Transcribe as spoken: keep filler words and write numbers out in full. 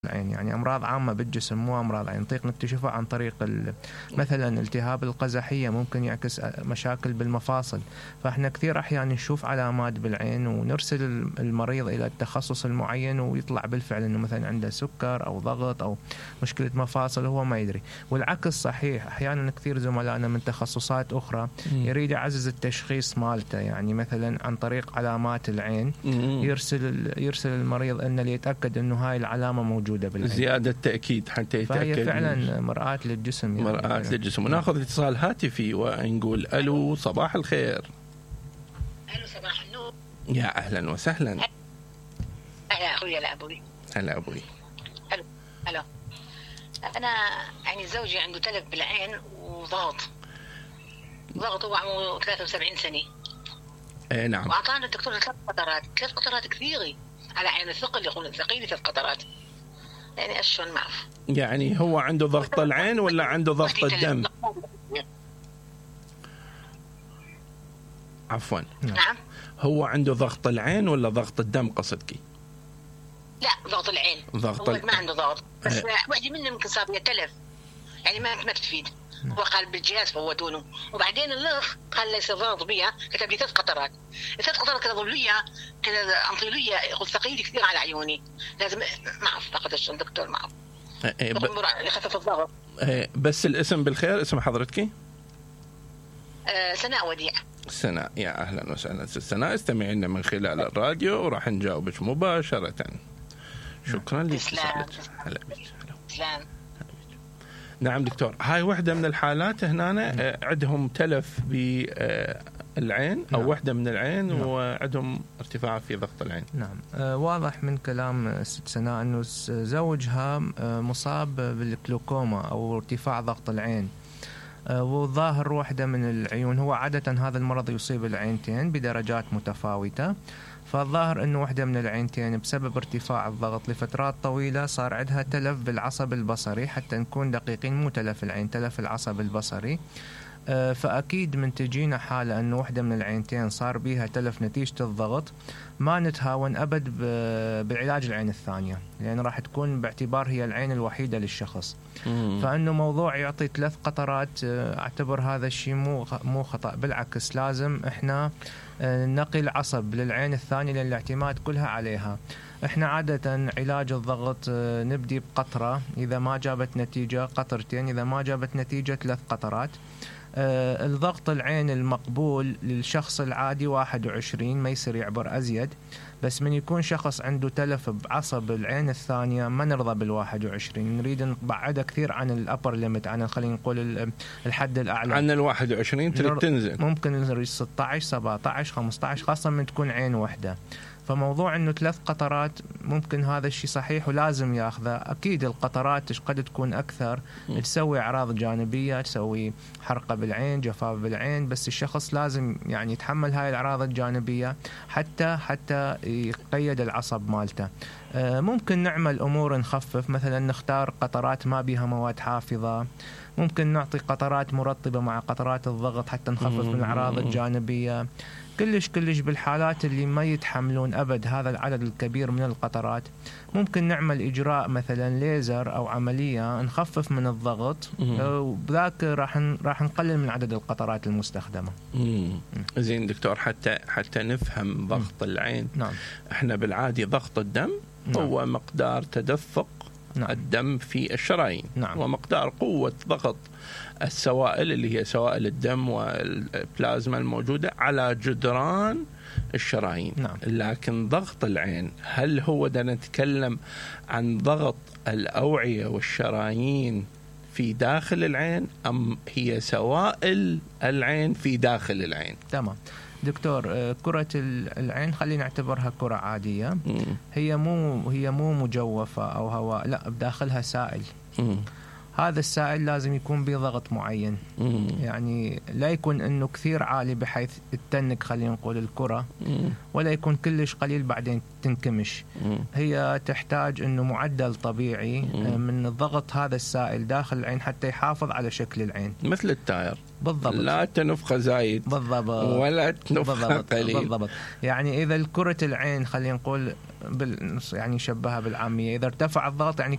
العين، يعني أمراض عامة بالجسم مو أمراض عين، نطيق نكتشفها عن طريق مثلا التهاب القزحية، ممكن يعكس مشاكل بالمفاصل. فإحنا كثير أحيانا نشوف علامات بالعين ونرسل المريض إلى التخصص المعين، ويطلع بالفعل إنه مثلا عنده سكر أو ضغط أو مشكلة مفاصل هو ما يدري. والعكس صحيح، أحيانا كثير زملائنا من تخصصات أخرى يريد يعزز التشخيص مالته، يعني مثلا عن طريق علامات العين يرسل يرسل المريض إنه ليتأكد إنه هاي العلامة موجودة بالعين. زيادة تأكيد حتى يتأكد. فهي فعلا مرآة للجسم، يعني مرآة للجسم. وناخذ اتصال هاتفي ونقول ألو، صباح الخير. ألو، صباح النور. يا أهلا وسهلا. أهلا أخوي. لا أبوي. هلا أبوي. ألو ألو أنا يعني زوجي عنده تلف بالعين وضغط ضغط هو عمره ثلاثة وسبعين سنة. اي نعم. وأعطانا الدكتور ثلاث قطرات ثلاث قطرات كثيرة على عين الثقل، يقول ثقيلة ثلاث قطرات، يعني أشون معه. يعني هو عنده ضغط العين ولا عنده ضغط الدم؟ عفوا. نعم. هو عنده ضغط العين ولا ضغط الدم قصدك؟ لا، ضغط العين. ضغط هو ال... ما عنده ضغط، بس اه. واحدة منهم يمكن صار تلف، يعني ما ما تفيد. هو قال بالجهاز فوتونه، وبعدين اللخ قال ليس ضغط بيها، كتب لي ثلاث قطرات ثلاث قطرات كذا ظلية كذا أنطيلية، يقول ثقيل كثير على عيوني، لازم ما أعرف فقط إيش الدكتور معه. إيه ب... يخفف الضغط. إيه بس الاسم بالخير، اسم حضرتك؟ آه سناء وديع. سناء، يا أهلا وسهلا سناء، استمعي لنا من خلال الراديو وراح نجاوبك مباشرة. شكرا لك. تسلم. تسلم. نعم دكتور، هاي واحدة من الحالات هنا عندهم تلف بالعين أو نعم. واحدة من العين نعم. وعندهم ارتفاع في ضغط العين. نعم. آه واضح من كلام ست سناء أنه زوجها مصاب بالكلوكوما أو ارتفاع ضغط العين، آه والظاهر واحدة من العيون، هو عادة هذا المرض يصيب العينتين بدرجات متفاوتة، فالظاهر أنه واحدة من العينتين بسبب ارتفاع الضغط لفترات طويلة صار عندها تلف بالعصب البصري، حتى نكون دقيقين مو تلف العين، تلف العصب البصري. فأكيد من تجينا حالة أنه واحدة من العينتين صار بيها تلف نتيجة الضغط، ما نتهاون أبد بعلاج العين الثانية، لأن يعني راح تكون باعتبار هي العين الوحيدة للشخص. فأنه موضوع يعطي ثلاث قطرات أعتبر هذا الشيء مو مو خطأ، بالعكس لازم إحنا نقل عصب للعين الثانية لأن الاعتماد كلها عليها. احنا عادة علاج الضغط نبدي بقطرة، إذا ما جابت نتيجة قطرتين، إذا ما جابت نتيجة ثلاث قطرات. آه الضغط العين المقبول للشخص العادي واحد وعشرين، ما يصير يعبر أزيد، بس من يكون شخص عنده تلف بعصب العين الثانية ما نرضى بالواحد وعشرين، نريد نبعده كثير عن الأبر ليميت، عن خلينا نقول الحد الأعلى، عن الواحد وعشرين تريد تنزل، ممكن نريد ستة عشر سبعة عشر خمسة عشر، خاصة من تكون عين واحدة. فموضوع انه ثلاث قطرات ممكن هذا الشيء صحيح ولازم ياخذه. اكيد القطرات قد تكون اكثر، تسوي اعراض جانبيه، تسوي حرقه بالعين، جفاف بالعين، بس الشخص لازم يعني يتحمل هاي الاعراض الجانبيه حتى حتى يقيد العصب مالته. ممكن نعمل امور نخفف، مثلا نختار قطرات ما بها مواد حافظه، ممكن نعطي قطرات مرطبه مع قطرات الضغط حتى نخفف من الاعراض الجانبيه. كلش كلش بالحالات اللي ما يتحملون أبد هذا العدد الكبير من القطرات، ممكن نعمل إجراء مثلا ليزر أو عملية نخفف من الضغط، وبذاك راح راح نقلل من عدد القطرات المستخدمة. زين دكتور، حتى حتى نفهم ضغط العين. نعم. احنا بالعادي ضغط الدم نعم. هو مقدار تدفق نعم. الدم في الشرايين نعم. ومقدار قوة ضغط السوائل اللي هي سوائل الدم والبلازما الموجودة على جدران الشرايين نعم. لكن ضغط العين، هل هو ده نتكلم عن ضغط الأوعية والشرايين في داخل العين أم هي سوائل العين في داخل العين؟ تمام دكتور، كرة العين خلينا نعتبرها كرة عادية، م. هي مو هي مو مجوفة أو هواء، لا بداخلها سائل. م. هذا السائل لازم يكون بضغط معين، مم. يعني لا يكون انه كثير عالي بحيث تتنك خلينا نقول الكرة، مم. ولا يكون كلش قليل بعدين تنكمش. مم. هي تحتاج انه معدل طبيعي مم. من ضغط هذا السائل داخل العين حتى يحافظ على شكل العين، مثل التاير بالضبط، لا تنفخ زايد بالضبط ولا تنفخ قليل بالضبط. يعني اذا الكرة العين خلينا نقول بال يعني شبهها بالعامية، إذا ارتفع الضغط يعني